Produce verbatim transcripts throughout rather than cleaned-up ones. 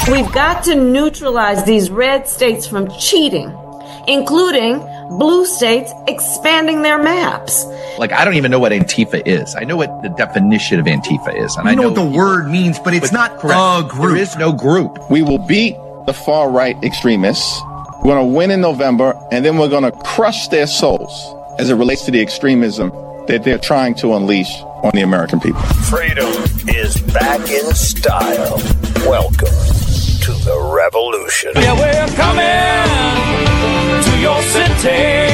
We've got to neutralize these red states from cheating, including blue states expanding their maps. Like, I don't even know what Antifa is. I know what the definition of Antifa is. And you I know, know what the people, word means, but it's but not correct. a group. There is no group. We will beat the far-right extremists. We're going to win in November, and then we're going to crush their souls as it relates to the extremism that they're trying to unleash on the American people. Freedom is back in style. Welcome to the revolution. Yeah, we're coming to your city.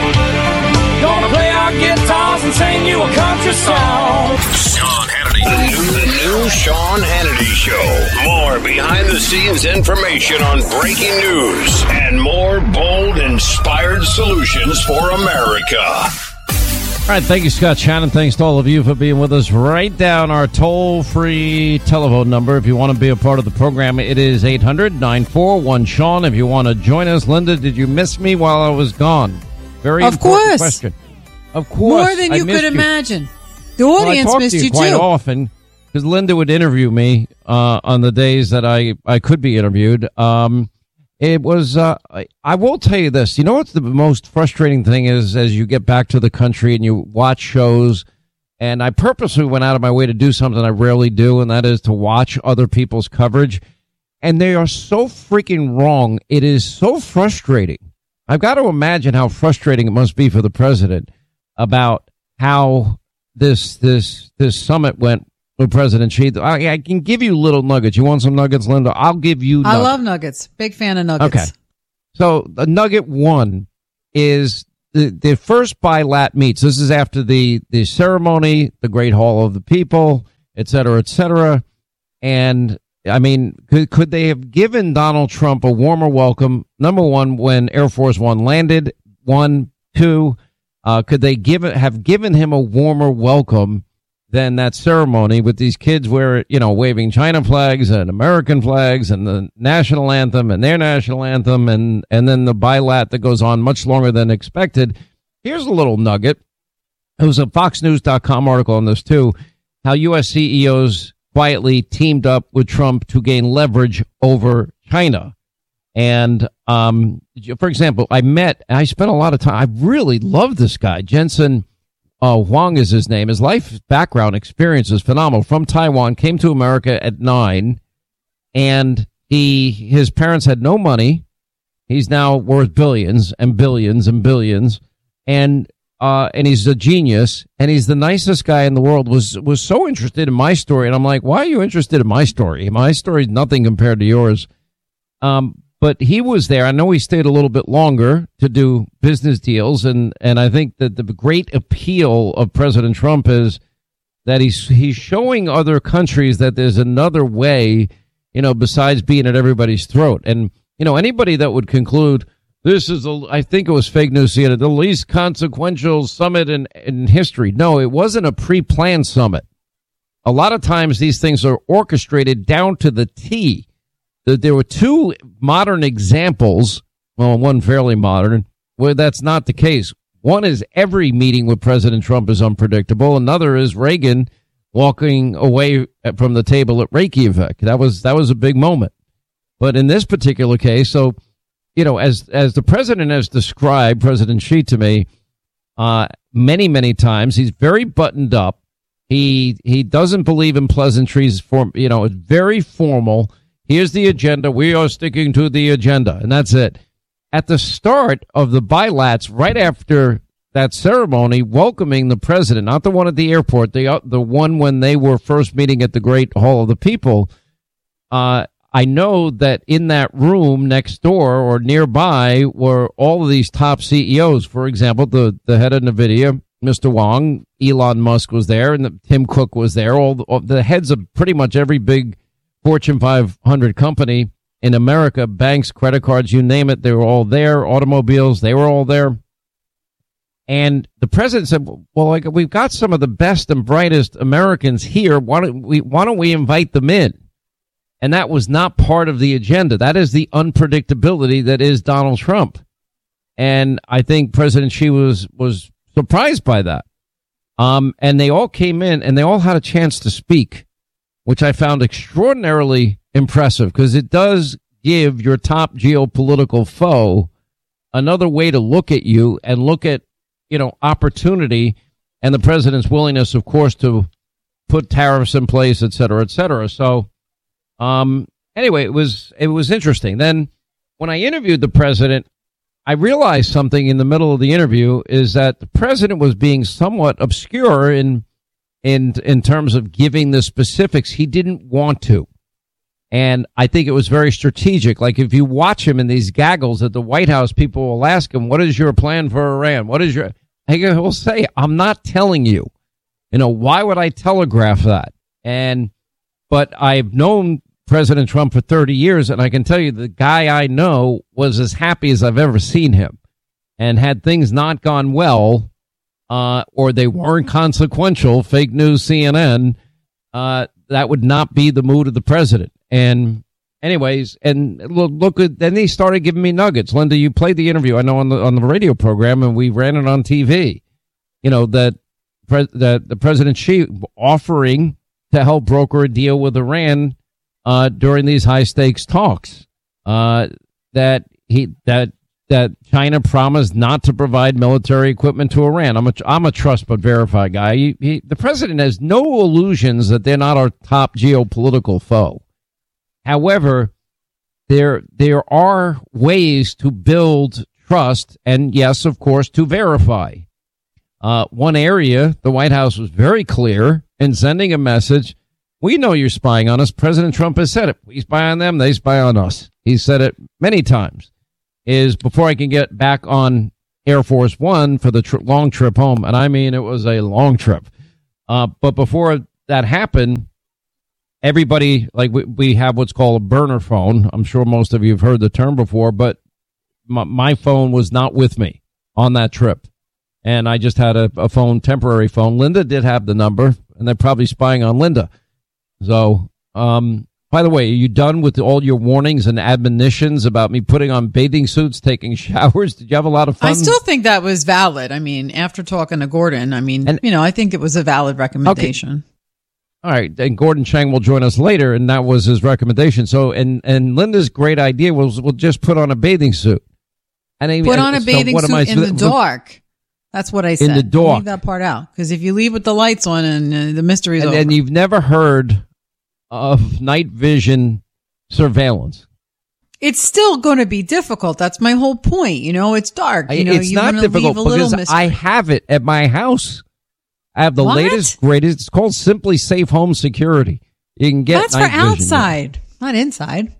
Gonna play our guitars and sing you a country song. Sean Hannity. The new, the new Sean Hannity Show. More behind-the-scenes information on breaking news and more bold, inspired solutions for America. All right, thank you, Scott Shannon. Thanks to all of you for being with us. Write down our toll-free telephone number if you want to be a part of the program. It is eight hundred nine four one Sean. If you want to join us. Linda, did you miss me while I was gone? Very of important course. question. Of course. More than you could you. imagine. The audience well, I missed to you, you quite too. often because Linda would interview me uh, on the days that I, I could be interviewed. Um, it was, uh, I, I will tell you this. You know what's the most frustrating thing is as you get back to the country and you watch shows, and I purposely went out of my way to do something I rarely do, and that is to watch other people's coverage. And they are so freaking wrong. It is so frustrating. I've got to imagine how frustrating it must be for the president about how this this this summit went with President Xi. I, I can give you little nuggets. You want some nuggets, Linda? I'll give you nuggets. I love nuggets. Big fan of nuggets. Okay. So the nugget one is the, the first bilat meets. This is after the, the ceremony, the Great Hall of the People, et cetera, et cetera. And I mean, could, could they have given Donald Trump a warmer welcome? Number one, when Air Force One landed. One, two, uh, could they give it, have given him a warmer welcome than that ceremony with these kids where, you know, waving China flags and American flags and the national anthem and their national anthem and, and then the bilat that goes on much longer than expected. Here's a little nugget. It was a Fox News dot com article on this too, how U S C E Os quietly teamed up with Trump to gain leverage over China. And, um, for example, I met, I spent a lot of time, I really love this guy, Jensen uh, Huang is his name. His life background experience is phenomenal. From Taiwan, came to America at nine, and he, his parents had no money. He's now worth billions and billions and billions. And, uh, and he's a genius, and he's the nicest guy in the world. Was, was so interested in my story. And I'm like, why are you interested in my story? My story is nothing compared to yours. Um, But he was there. I know he stayed a little bit longer to do business deals, and, and I think that the great appeal of President Trump is that he's he's showing other countries that there's another way, you know, besides being at everybody's throat. And, you know, anybody that would conclude this is, a, I think it was fake news, you know, the least consequential summit in, in history. No, it wasn't a pre-planned summit. A lot of times these things are orchestrated down to the T. There were two modern examples, well, one fairly modern, where that's not the case. One is every meeting with President Trump is unpredictable. Another is Reagan walking away from the table at Reykjavik. That was that was a big moment. But in this particular case, so, you know, as as the president has described, President Xi to me, uh, many, many times, he's very buttoned up. He he doesn't believe in pleasantries. For, you know, it's very formal. Here's the agenda. We are sticking to the agenda, and that's it. At the start of the bilats, right after that ceremony, welcoming the president, not the one at the airport, the uh, the one when they were first meeting at the Great Hall of the People, uh, I know that in that room next door or nearby were all of these top C E Os. For example, the, the head of NVIDIA, Mister Wang, Elon Musk was there, and the, Tim Cook was there. All the, all the heads of pretty much every big Fortune five hundred company in America, banks, credit cards, you name it, they were all there. Automobiles, they were all there. And the president said, well, like, we've got some of the best and brightest Americans here. Why don't we, why don't we invite them in? And that was not part of the agenda. That is the unpredictability that is Donald Trump. And I think President Xi was, was surprised by that. Um, and they all came in and they all had a chance to speak, which I found extraordinarily impressive because it does give your top geopolitical foe another way to look at you and look at, you know, opportunity and the president's willingness, of course, to put tariffs in place, et cetera, et cetera. So, um, anyway, it was, it was interesting. Then when I interviewed the president, I realized something in the middle of the interview is that the president was being somewhat obscure in, in, in terms of giving the specifics. He didn't want to. And I think it was very strategic. Like if you watch him in these gaggles at the White House, people will ask him, what is your plan for Iran? What is your, he will say, I'm not telling you. You know, why would I telegraph that? And, but I've known President Trump for thirty years, and I can tell you the guy I know was as happy as I've ever seen him. And had things not gone well, uh, or they weren't consequential, fake news C N N, uh, that would not be the mood of the president. And anyways, and look, look at, then he started giving me nuggets. Linda, you played the interview, I know, on the, on the radio program, and we ran it on T V. You know, that, pre- that the President Xi offering to help broker a deal with Iran, uh, during these high stakes talks, uh, that he, that, that China promised not to provide military equipment to Iran. I'm a, I'm a trust but verify guy. He, he, the president has no illusions that they're not our top geopolitical foe. However, there there are ways to build trust, and yes, of course, to verify. Uh, one area, the White House was very clear in sending a message. We know you're spying on us. President Trump has said it. We spy on them, they spy on us. He said it many times. Is before I can get back on Air Force One for the tri- long trip home, and I mean it was a long trip. Uh, but before that happened, everybody, like we, we have what's called a burner phone. I'm sure most of you have heard the term before, but my, my phone was not with me on that trip. And I just had a, a phone, temporary phone. Linda did have the number, and they're probably spying on Linda. So, um, by the way, are you done with all your warnings and admonitions about me putting on bathing suits, taking showers? Did you have a lot of fun? I still think that was valid. I mean, after talking to Gordon, I mean, and, you know, I think it was a valid recommendation. Okay. All right, and Gordon Chang will join us later, and that was his recommendation. So, and and Linda's great idea was we'll just put on a bathing suit. And I, put on a so bathing suit I, in the dark. That's what I said. In the dark. Leave that part out, because if you leave with the lights on, and uh, the mystery is and over. then you've never heard of night vision surveillance. It's still going to be difficult. That's my whole point. You know, it's dark. You know, it's you not difficult because mystery. I have it at my house. I have the What? latest, greatest. It's called Simply Safe Home Security. You can get That's for night vision. outside, not inside.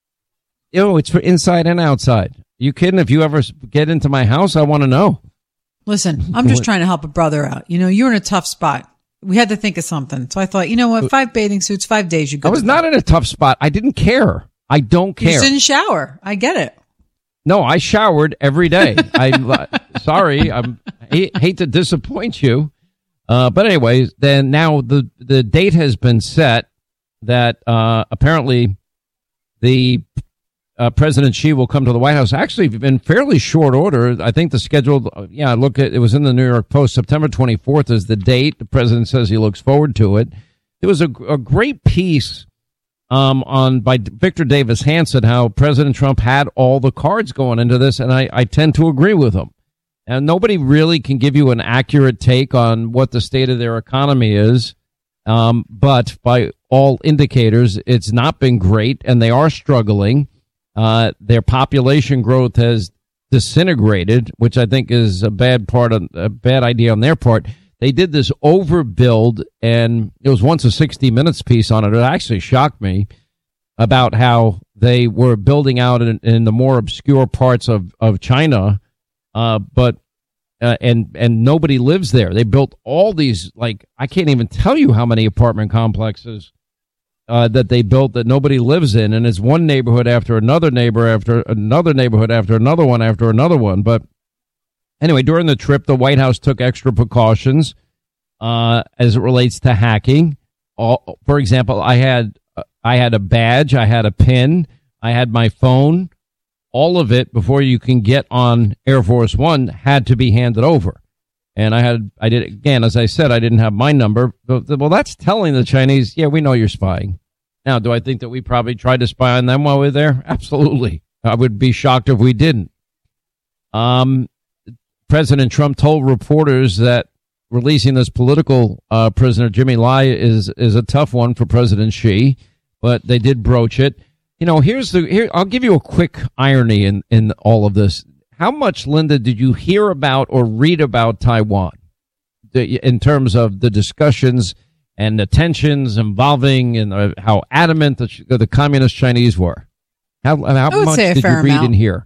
You know, it's for inside and outside. You kidding? If you ever get into my house, I want to know. Listen, I'm just trying to help a brother out. You know, you're in a tough spot. We had to think of something. So I thought, you know what? Five bathing suits, five days. You go. I was not in a tough spot. I didn't care. I don't care. You just didn't shower. I get it. No, I showered every day. I sorry. I'm I hate to disappoint you. Uh, but anyways, then now the, the date has been set that, uh, apparently the, uh, President Xi will come to the White House actually in fairly short order. I think the scheduled, yeah, look at, it was in the New York Post, September twenty-fourth is the date. The president says he looks forward to it. It was a, a great piece, um, on by Victor Davis Hanson, how President Trump had all the cards going into this. And I, I tend to agree with him. And nobody really can give you an accurate take on what the state of their economy is. Um, but by all indicators, it's not been great, and they are struggling. Uh, their population growth has disintegrated, which I think is a bad part of a bad idea on their part. They did this overbuild, and it was once a sixty minutes piece on it. It actually shocked me about how they were building out in, in the more obscure parts of, of China. Uh, but, uh, and, and nobody lives there. They built all these, like, I can't even tell you how many apartment complexes, uh, that they built that nobody lives in. And it's one neighborhood after another neighbor after another neighborhood after another one after another one. But anyway, during the trip, the White House took extra precautions, uh, as it relates to hacking. All, for example, I had, uh, I had a badge, I had a pin, I had my phone. All of it before you can get on Air Force One had to be handed over. And I had, I did, again, as I said, I didn't have my number. But, well, that's telling the Chinese, yeah, we know you're spying. Now, do I think that we probably tried to spy on them while we were there? Absolutely. I would be shocked if we didn't. Um, President Trump told reporters that releasing this political uh, prisoner, Jimmy Lai, is is a tough one for President Xi, but they did broach it. You know, here's the here. I'll give you a quick irony in, in all of this. How much, Linda, did you hear about or read about Taiwan in terms of the discussions and the tensions involving and uh, how adamant the, the communist Chinese were? How, how much did you read amount. and hear?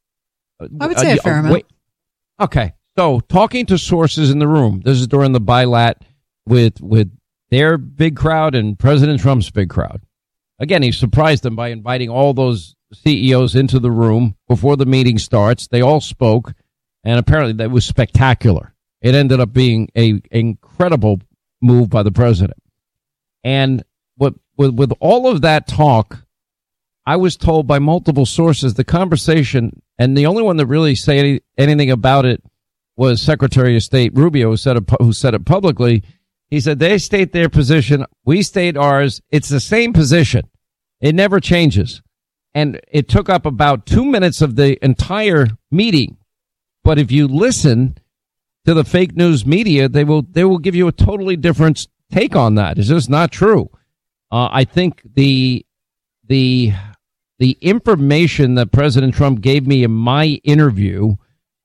I would say uh, a fair uh, amount. Wait. Okay. So talking to sources in the room, this is during the bilat with with their big crowd and President Trump's big crowd. Again, he surprised them by inviting all those C E Os into the room before the meeting starts. They all spoke, and apparently that was spectacular. It ended up being a incredible move by the president. And with, with, with all of that talk, I was told by multiple sources the conversation, and the only one that really said any, anything about it was Secretary of State Rubio, who said it, who said it publicly. He said they state their position, we state ours. It's the same position. It never changes. And it took up about two minutes of the entire meeting. But if you listen to the fake news media, they will they will give you a totally different take on that. It's just not true. Uh, I think the the the information that President Trump gave me in my interview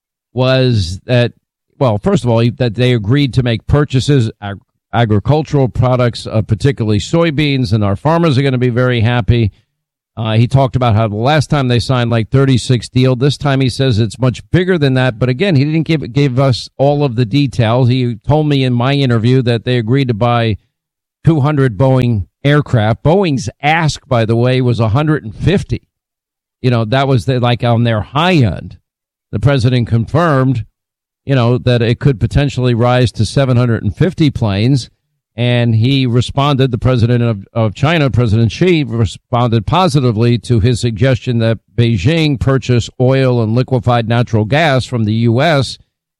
was that, well, first of all, that they agreed to make purchases, ag- agricultural products, uh, particularly soybeans, and our farmers are going to be very happy. Uh, he talked about how the last time they signed like thirty-six deal. This time he says it's much bigger than that. But again, he didn't give give us all of the details. He told me in my interview that they agreed to buy two hundred Boeing aircraft. Boeing's ask, by the way, was one hundred fifty. You know, that was the, like on their high end. The president confirmed, you know, that it could potentially rise to seven hundred fifty planes. And he responded, the president of, of China, President Xi, responded positively to his suggestion that Beijing purchase oil and liquefied natural gas from the U S,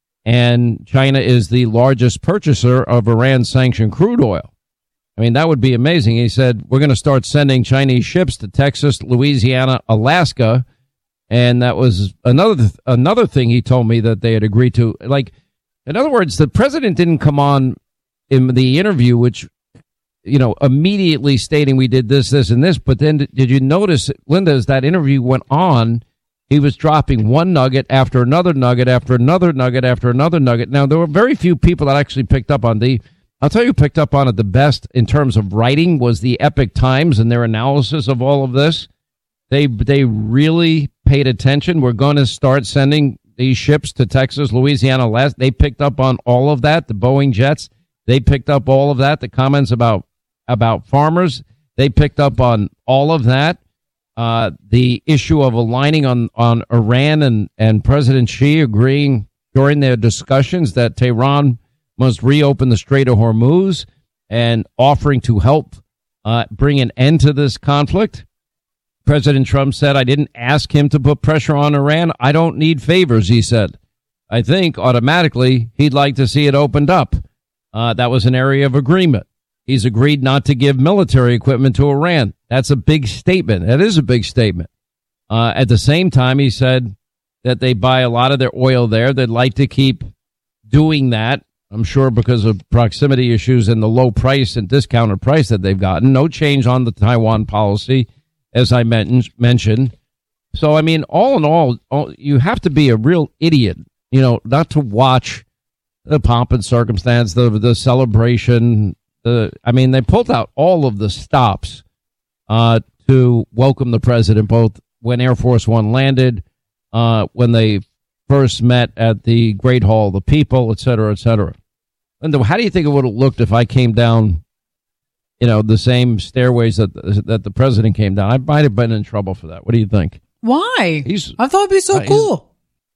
and China is the largest purchaser of Iran-sanctioned crude oil. I mean, that would be amazing. He said, we're going to start sending Chinese ships to Texas, Louisiana, Alaska. And that was another another thing he told me that they had agreed to. Like, in other words, the president didn't come on in the interview, which, you know, immediately stating we did this, this, and this. But then did you notice, Linda, as that interview went on, he was dropping one nugget after another nugget after another nugget after another nugget. Now, there were very few people that actually picked up on the, I'll tell you who picked up on it the best in terms of writing was the Epoch Times and their analysis of all of this. They, they really paid attention. We're going to start sending these ships to Texas, Louisiana. Last, they picked up on all of that, the Boeing jets. They picked up all of that. The comments about about farmers, they picked up on all of that. Uh, the issue of aligning on, on Iran and, and President Xi agreeing during their discussions that Tehran must reopen the Strait of Hormuz and offering to help uh, bring an end to this conflict. President Trump said, I didn't ask him to put pressure on Iran. I don't need favors, he said. I think automatically he'd like to see it opened up. Uh, that was an area of agreement. He's agreed not to give military equipment to Iran. That's a big statement. That is a big statement. Uh, at the same time, he said that they buy a lot of their oil there. They'd like to keep doing that, I'm sure because of proximity issues and the low price and discounted price that they've gotten. No change on the Taiwan policy, as I men- mentioned. So, I mean, all in all, all, you have to be a real idiot, you know, not to watch the pomp and circumstance, the the celebration. The I mean, they pulled out all of the stops uh, to welcome the president, both when Air Force One landed, uh, when they first met at the Great Hall of the People, et cetera, et cetera. And how do you think it would have looked if I came down, you know, the same stairways that that the president came down? I might have been in trouble for that. What do you think? Why? He's, I thought it'd be so uh, cool.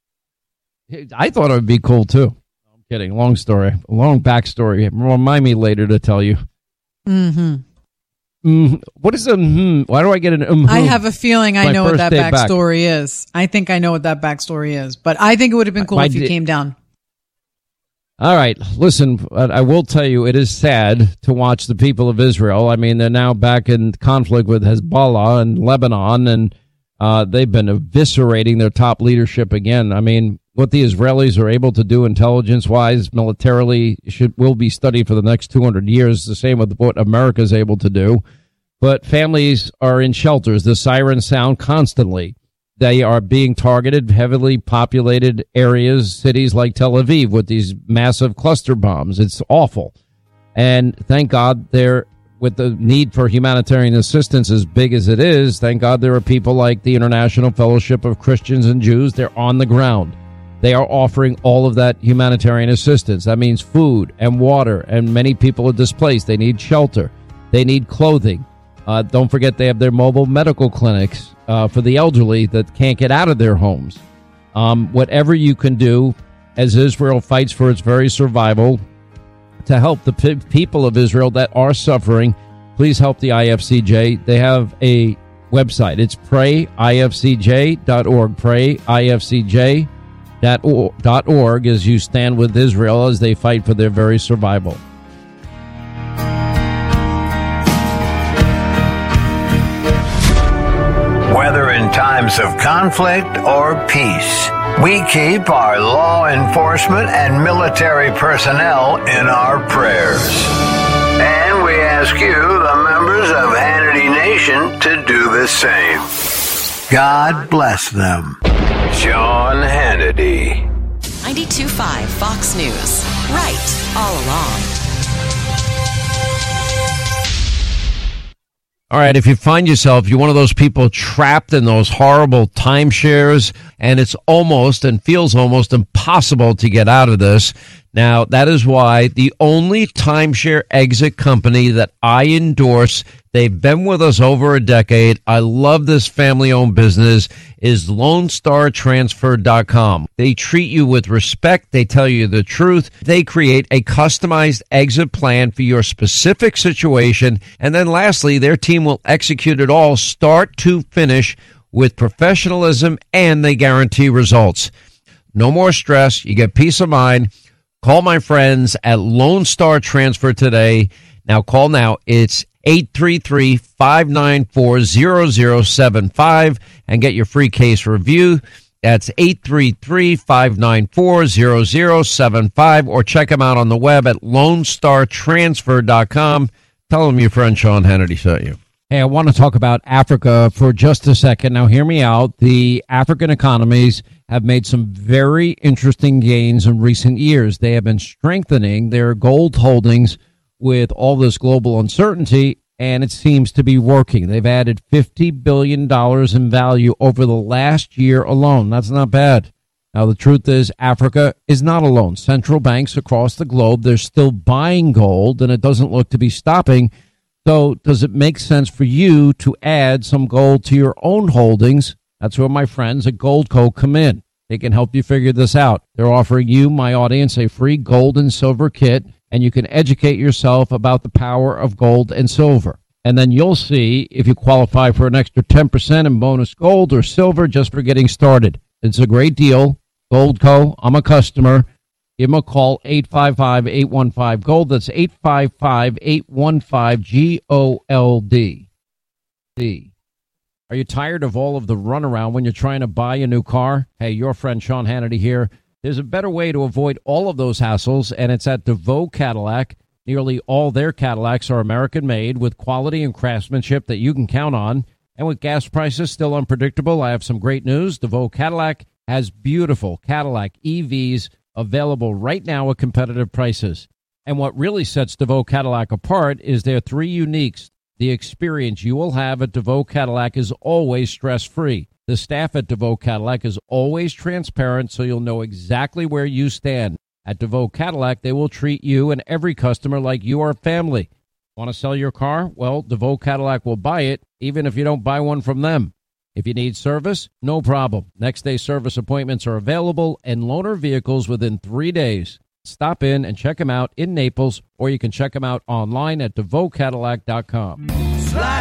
I thought it would be cool too. I'm kidding. Long story. Long backstory. Remind me later to tell you. Mm-hmm. Mm, what is a mm? Why do I get an mm? I have a feeling I My know what first that day back. backstory is. I think I know what that backstory is. But I think it would have been cool My if you di- came down. All right. Listen, I will tell you, it is sad to watch the people of Israel. I mean, they're now back in conflict with Hezbollah and Lebanon, and uh, they've been eviscerating their top leadership again. I mean, what the Israelis are able to do intelligence-wise, militarily, should will be studied for the next two hundred years. The same with what America is able to do. But families are in shelters. The sirens sound constantly. They are being targeted, heavily populated areas, cities like Tel Aviv, with these massive cluster bombs. It's awful. And thank God they're, with the need for humanitarian assistance as big as it is, thank God there are people like the International Fellowship of Christians and Jews. They're on the ground. They are offering all of that humanitarian assistance. That means food and water, and many people are displaced. They need shelter. They need clothing. Uh, don't forget they have their mobile medical clinics uh, for the elderly that can't get out of their homes. Um, whatever you can do as Israel fights for its very survival to help the p- people of Israel that are suffering, please help the I F C J. They have a website. It's pray I F C J dot org. pray I F C J dot org as you stand with Israel as they fight for their very survival. Whether in times of conflict or peace, we keep our law enforcement and military personnel in our prayers. And we ask you, the members of Hannity Nation, to do the same. God bless them. Sean Hannity. ninety-two point five Fox News. Right all along. All right, if you find yourself, you're one of those people trapped in those horrible timeshares, and it's almost and feels almost impossible to get out of this. Now, that is why the only timeshare exit company that I endorse, they've been with us over a decade, I love this family-owned business, is Lone Star Transfer dot com. They treat you with respect. They tell you the truth. They create a customized exit plan for your specific situation. And then lastly, their team will execute it all start to finish with professionalism, and they guarantee results. No more stress. You get peace of mind. Call my friends at Lone Star Transfer today. Now call now. It's eight three three, five nine four, zero zero seven five and get your free case review. That's eight three three, five nine four, zero zero seven five, or check them out on the web at Lone Star Transfer dot com. Tell them your friend Sean Hannity sent you. Hey, I want to talk about Africa for just a second. Now, hear me out. The African economies have made some very interesting gains in recent years. They have been strengthening their gold holdings with all this global uncertainty, and it seems to be working. They've added fifty billion dollars in value over the last year alone. That's not bad. Now, the truth is, Africa is not alone. Central banks across the globe, they're still buying gold, and it doesn't look to be stopping. So does it make sense for you to add some gold to your own holdings? That's where my friends at Goldco come in. They can help you figure this out. They're offering you, my audience, a free gold and silver kit, and you can educate yourself about the power of gold and silver. And then you'll see if you qualify for an extra ten percent in bonus gold or silver just for getting started. It's a great deal. Goldco, I'm a customer. Give them a call, eight five five, eight one five, GOLD. That's eight five five, eight one five, G O L D. Are you tired of all of the runaround when you're trying to buy a new car? Hey, your friend Sean Hannity here. There's a better way to avoid all of those hassles, and it's at DeVoe Cadillac. Nearly all their Cadillacs are American-made with quality and craftsmanship that you can count on. And with gas prices still unpredictable, I have some great news. DeVoe Cadillac has beautiful Cadillac E Vs available right now at competitive prices. And what really sets DeVoe Cadillac apart is their three uniques. The experience you will have at DeVoe Cadillac is always stress-free. The staff at DeVoe Cadillac is always transparent, so you'll know exactly where you stand. At DeVoe Cadillac, they will treat you and every customer like you are family. Want to sell your car? Well, DeVoe Cadillac will buy it, even if you don't buy one from them. If you need service, no problem. Next-day service appointments are available and loaner vehicles within three days. Stop in and check them out in Naples, or you can check them out online at DeVoe Cadillac dot com.